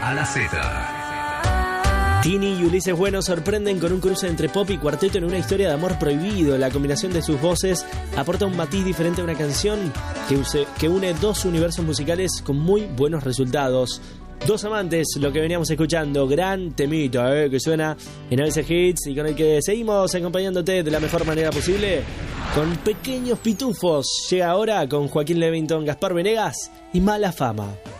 a la Z. Tini y Ulises Bueno sorprenden con un cruce entre pop y cuarteto en una historia de amor prohibido. La combinación de sus voces aporta un matiz diferente a una canción que une dos universos musicales con muy buenos resultados. Dos amantes, lo que veníamos escuchando, gran temito que suena en ABC Hits y con el que seguimos acompañándote de la mejor manera posible con Pequeños Pitufos. Llega ahora con Joaquín Levington, Gaspar Venegas y Mala Fama.